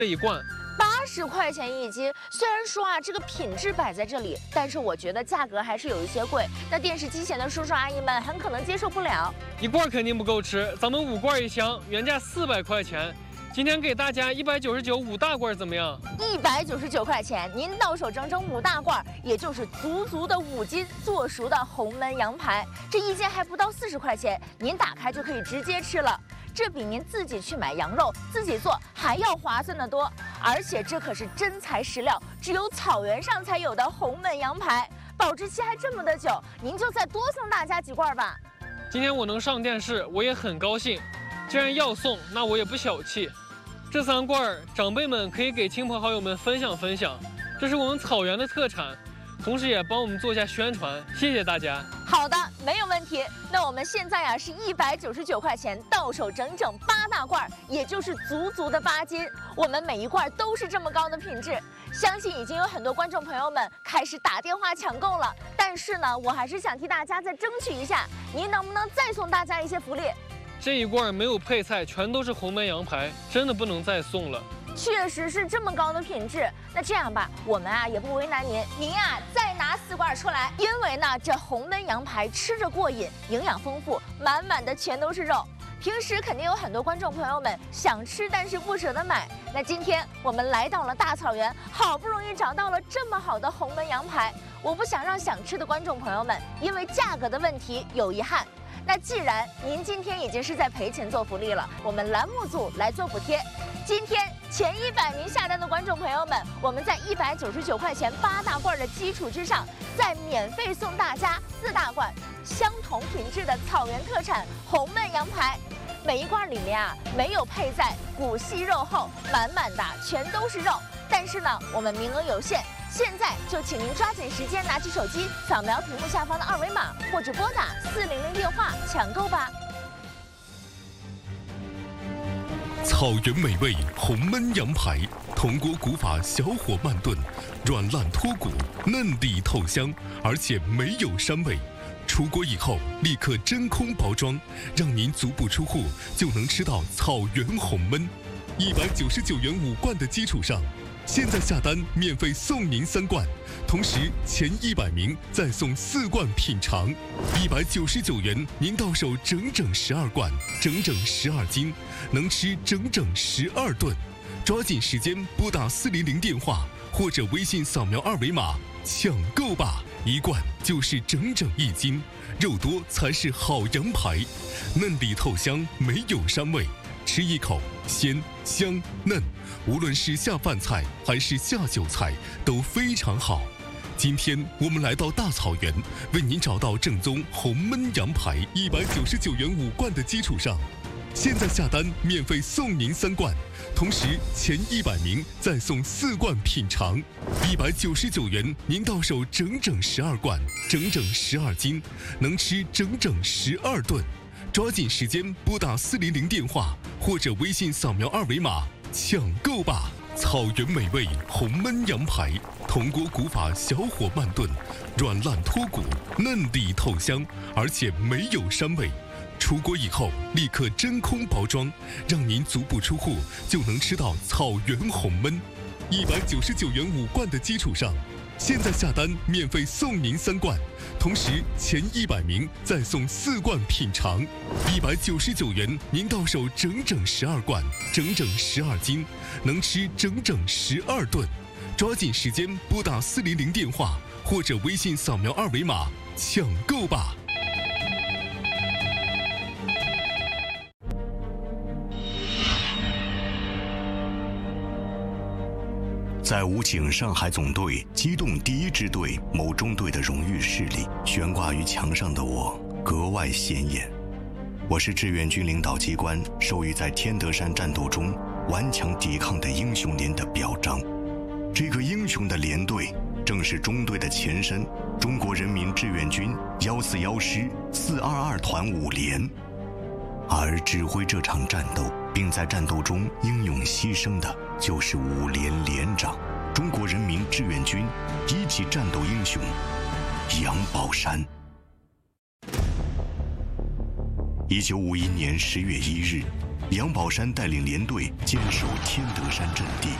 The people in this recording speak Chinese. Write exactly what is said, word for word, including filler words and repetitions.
这一罐。 八十块钱一斤，虽然说啊，这个品质摆在这里，但是我觉得价格还是有一些贵。那电视机前的叔叔阿姨们很可能接受不了。 一罐肯定不够吃，咱们五罐一箱，原价四百块钱，今天给大家一百九十九五大罐怎么样？ 一百九十九块钱，您到手整整五大罐，也就是足足的五斤做熟的红焖羊排，这一斤还不到四十块钱，您打开就可以直接吃了。 这比您自己去买羊肉自己做还要划算得多，而且这可是真材实料，只有草原上才有的红焖羊排，保质期还这么的久，您就再多送大家几罐吧。 今天我能上电视，我也很高兴。既然要送，那我也不小气。这三罐长辈们可以给亲朋好友们分享分享，这是我们草原的特产。 同时也帮我们做一下宣传，谢谢大家。 好的，没有问题。那我们现在呀、啊、是一百九十九块钱到手整整八大罐，也就是足足的八斤。我们每一罐都是这么高的品质，相信已经有很多观众朋友们开始打电话抢购了。但是呢，我还是想替大家再争取一下，您能不能再送大家一些福利？ 这一罐没有配菜，全都是红焖羊排，真的不能再送了。 确实是这么高的品质，那这样吧，我们啊也不为难您，您呀、啊、再拿四罐出来，因为呢这红焖羊排吃着过瘾，营养丰富，满满的全都是肉。平时肯定有很多观众朋友们想吃，但是不舍得买。那今天我们来到了大草原，好不容易找到了这么好的红焖羊排，我不想让想吃的观众朋友们因为价格的问题有遗憾。 那既然您今天已经是在赔钱做福利了，我们栏目组来做补贴。今天前一百名下单的观众朋友们，我们在一百九十九块钱八大罐的基础之上，再免费送大家四大罐相同品质的草原特产红焖羊排。每一罐里面啊没有配菜，骨细肉厚，满满的全都是肉。但是呢，我们名额有限。 现在就请您抓紧时间，拿起手机扫描屏幕下方的二维码，或者拨打四零零电话抢购吧。 草原美味红焖羊排，铜锅古法小火慢炖，软烂脱骨，嫩底透香，而且没有膻味。出锅以后立刻真空包装，让您足不出户就能吃到草原红焖。一百九十九元五罐的基础上。 现在下单免费送您三罐，同时前一百名再送四罐品尝，一百九十九元您到手整整十二罐，整整十二斤，能吃整整十二顿。抓紧时间拨打四零零电话或者微信扫描二维码抢购吧！一罐就是整整一斤，肉多才是好羊排，嫩底透香，没有膻味。 吃一口鲜香嫩，无论是下饭菜还是下酒菜都非常好。今天我们来到大草原，为您找到正宗红焖羊排，一百九十九元五罐的基础上，现在下单免费送您三罐，同时前一百名再送四罐品尝，一百九十九元您到手整整十二罐，整整十二斤，能吃整整十二顿。 抓紧时间拨打四零零电话或者微信扫描二维码抢购吧！草原美味红焖羊排，铜锅古法小火慢炖，软烂脱骨，嫩底透香，而且没有膻味。出锅以后立刻真空包装，让您足不出户就能吃到草原红焖。一百九十九元五罐的基础上。 现在下单免费送您三罐，同时前一百名再送四罐品尝，一百九十九元您到手整整十二罐，整整十二斤，能吃整整十二顿。抓紧时间拨打四零零电话或者微信扫描二维码抢购吧！ 在武警上海总队机动第一支队某中队的荣誉势力悬挂于墙上的我格外显眼。我是志愿军领导机关授予在天德山战斗中顽强抵抗的英雄连的表彰。这个英雄的连队正是中队的前身——中国人民志愿军幺四幺师四二二团五连。而指挥这场战斗并在战斗中英勇牺牲的，就是五连连长，中国人民志愿军一级战斗英雄杨宝山。一九五一年十月一日， 杨宝山带领连队坚守天德山阵地。